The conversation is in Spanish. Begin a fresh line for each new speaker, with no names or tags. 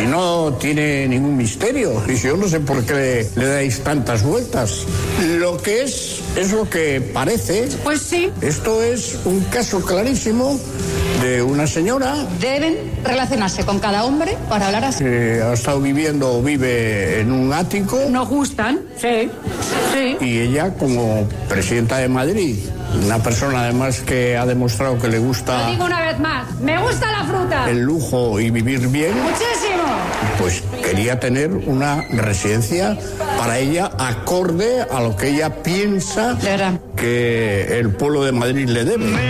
no tiene ningún misterio. Y yo no sé por qué le dais tantas vueltas. Lo que es lo que parece.
Pues sí.
Esto es un caso clarísimo de una señora.
Deben relacionarse con cada hombre para hablar así.
Que ha estado viviendo o vive en un ático.
¿Nos gustan? Sí. Sí.
Y ella, como presidenta de Madrid, una persona además que ha demostrado que le gusta.
Lo digo una vez más, me gusta la fruta.
El lujo y vivir bien.
Muchísimo.
Pues quería tener una residencia para ella acorde a lo que ella piensa que el pueblo de Madrid le debe.